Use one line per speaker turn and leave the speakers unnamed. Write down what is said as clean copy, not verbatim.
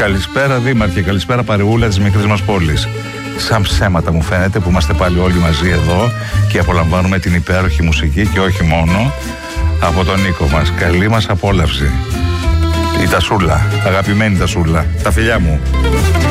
Καλησπέρα Δήμαρχε, καλησπέρα παρεούλα της μικρής μας πόλης. Σαν ψέματα μου φαίνεται που είμαστε πάλι όλοι μαζί εδώ και απολαμβάνουμε την υπέροχη μουσική και όχι μόνο από τον Νίκο μας. Καλή μας απόλαυση. Η Τασούλα, αγαπημένη Τασούλα, τα φιλιά μου.